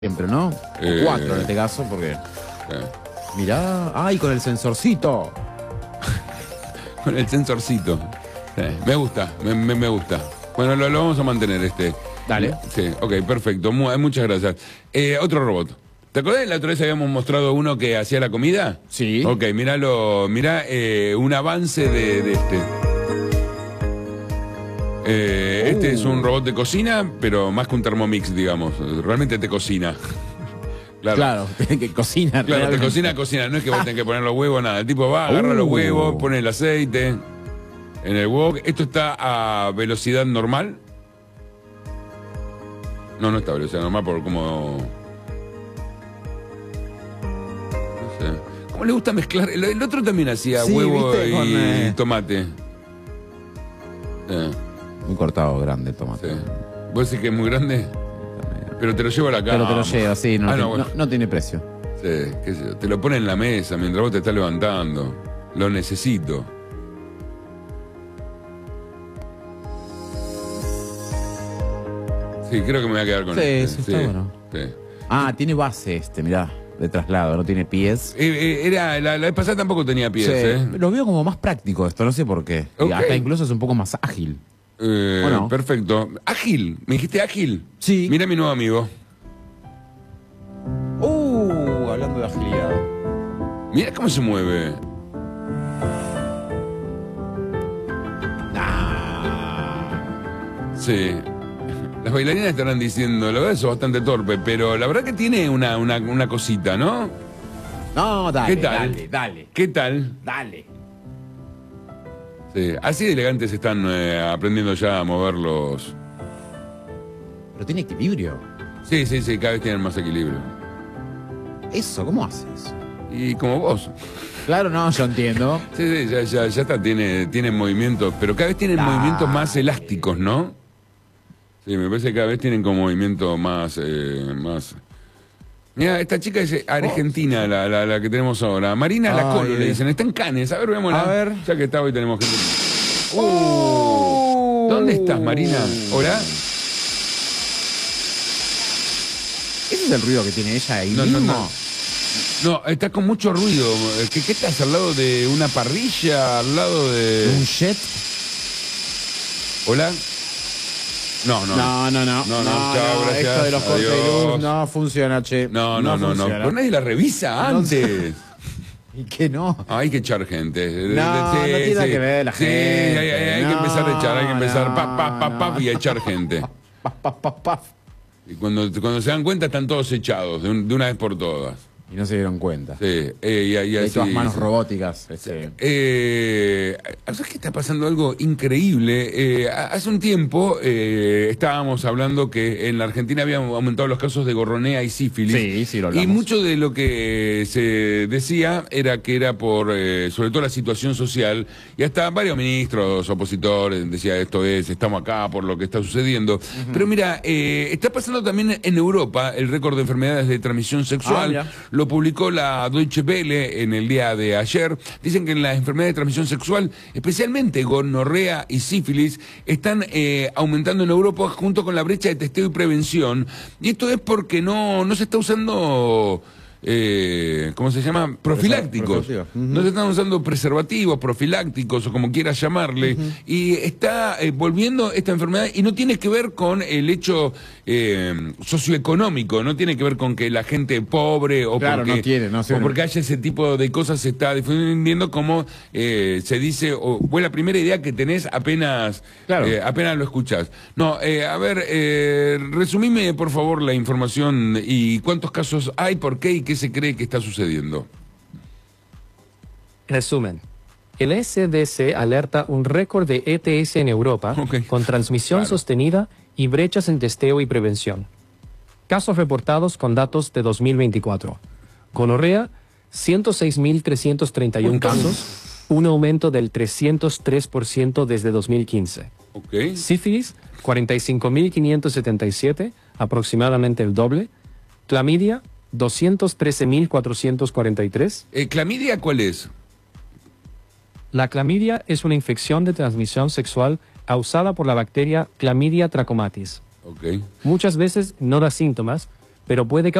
Siempre, ¿no? O 4 en este caso, porque... Mirá, ¡ay, con el sensorcito! Con el sensorcito. Me gusta, me gusta. Bueno, lo vamos a mantener este. Dale. Sí, ok, perfecto. Muchas gracias. Otro robot. ¿Te acordás la otra vez habíamos mostrado uno que hacía la comida? Sí. Ok, mirá un avance de este. Este es un robot de cocina, pero más que un Thermomix, digamos. Realmente te cocina. Claro, que cocina. Claro, realmente. te cocina. No es que vos tenés que poner los huevos, nada. El tipo va, agarra los huevos, pone el aceite en el wok. Esto está a velocidad normal. No está a velocidad normal por como... No sé. ¿Cómo le gusta mezclar? El otro también hacía huevo y tomate. Muy cortado, grande el tomate. Sí. ¿Vos decís que es muy grande? Pero te lo llevo a la cama. Pero te lo lleva, sí, bueno. no tiene precio. Sí, qué sé yo. Te lo pone en la mesa mientras vos te estás levantando. Lo necesito. Sí, creo que me voy a quedar con este. Sí, está bueno. Sí. Ah, tiene base mirá, de traslado, no tiene pies. La vez pasada tampoco tenía pies, Sí. Lo veo como más práctico esto, no sé por qué. Y Ok. hasta incluso es un poco más ágil. ¿O no? Perfecto. Ágil. ¿Me dijiste ágil? Sí. Mira a mi nuevo amigo. Hablando de agilidad. Mira cómo se mueve. Sí. Las bailarinas estarán diciendo, la verdad, eso es bastante torpe, pero la verdad que tiene una cosita, ¿no? No, dale, ¿Qué tal? dale. ¿Qué tal? Dale. Sí. Así de elegantes están aprendiendo ya a moverlos. Pero tiene equilibrio. Sí, cada vez tienen más equilibrio. Eso, ¿cómo haces? Y como vos. Claro, no, yo entiendo. Sí, ya está, tienen movimientos, pero cada vez tienen movimientos más elásticos, ¿no? Sí, me parece que cada vez tienen como movimiento más... Mira, esta chica es argentina, la que tenemos ahora. Marina Lacolo le dicen, está en Cannes. A ver, veámosla. A ver. Ya que está hoy tenemos gente. ¿Dónde estás, Marina? ¿Hola? ¿Ese es el ruido que tiene ella ahí No, mismo? No, está con mucho ruido. ¿Qué estás al lado de una parrilla? ¿Al lado de...? ¿Un jet? ¿Hola? No, chao, gracias. Esto de los cortes de Adiós. luz no funciona, che. No. funciona. Pero nadie la revisa antes. ¿Y qué no? Hay que echar gente. No tiene nada que ver la gente. Sí, hay que empezar a echar, hay que empezar no. y a echar gente. Paf. Y cuando se dan cuenta están todos echados, de una vez por todas. Y no se dieron cuenta. Sí, Hay así. todas manos robóticas. ¿Sabes que está pasando algo increíble? Hace un tiempo estábamos hablando que en la Argentina habían aumentado los casos de gorronea y sífilis. Sí, lo hablamos. Y mucho de lo que se decía era que era por, sobre todo la situación social, y hasta varios ministros opositores decían estamos acá por lo que está sucediendo. Pero mira, está pasando también en Europa el récord de enfermedades de transmisión sexual. Lo publicó la Deutsche Welle en el día de ayer. Dicen que en las enfermedades de transmisión sexual, especialmente gonorrea y sífilis, están aumentando en Europa junto con la brecha de testeo y prevención. Y esto es porque no se está usando... ¿cómo se llama? Profilácticos. No se están usando preservativos, profilácticos o como quieras llamarle. Y está volviendo esta enfermedad y no tiene que ver con el hecho socioeconómico, no tiene que ver con que la gente pobre o porque haya ese tipo de cosas se está difundiendo como se dice, o fue la primera idea que tenés apenas lo escuchás. No, a ver, resumime por favor la información y cuántos casos hay, por qué y qué se cree que está sucediendo. Resumen. El SDC alerta un récord de ETS en Europa con transmisión sostenida y brechas en testeo y prevención. Casos reportados con datos de 2024. Gonorrea, 106.331 casos, un aumento del 303% desde 2015. Sífilis, 45.577, aproximadamente el doble. Clamidia, 213.443. ¿Clamidia cuál es? La clamidia es una infección de transmisión sexual causada por la bacteria Clamidia trachomatis. Muchas veces no da síntomas, pero puede